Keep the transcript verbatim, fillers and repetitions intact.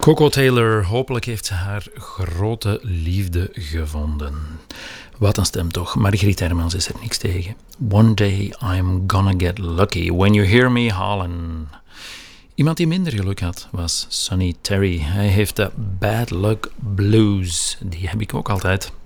Coco Taylor, hopelijk heeft ze haar grote liefde gevonden. Wat een stem toch. Margriet Hermans is er niks tegen. One day I'm gonna get lucky when you hear me hollin'. Iemand die minder geluk had was Sonny Terry. Hij heeft de Bad Luck Blues. Die heb ik ook altijd.